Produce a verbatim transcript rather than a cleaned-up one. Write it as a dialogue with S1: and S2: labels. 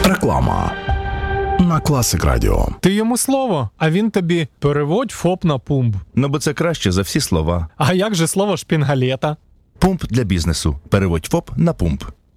S1: Реклама на Класик Радіо.
S2: Ти йому слово, а він тобі переводь ФОП на пумп.
S3: Ну, бо це краще за всі слова.
S2: А як же слово шпінгалета?
S3: Пумп для бізнесу. Переводь ФОП на пумп.